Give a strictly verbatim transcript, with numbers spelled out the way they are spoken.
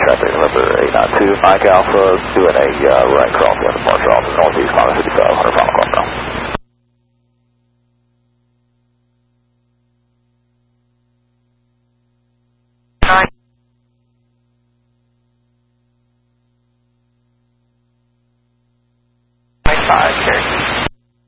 traffic number eight nine two, Mike Alpha, doing a uh, right crosswind departure off the northeast line fifty-five, one hundred final call now. Five, Cherokee.